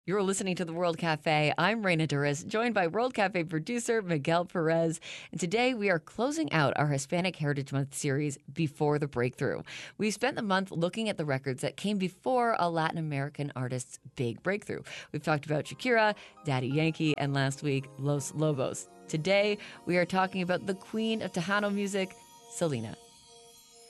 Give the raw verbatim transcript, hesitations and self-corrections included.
You're listening to the World Cafe. I'm Reina Duras, joined by World Cafe producer Miguel Perez. And today we are closing out our Hispanic Heritage Month series, Before the Breakthrough. We spent the month looking at the records that came before a Latin American artist's big breakthrough. We've talked about Shakira, Daddy Yankee, and last week, Los Lobos. Today, we are talking about the queen of Tejano music, Selena.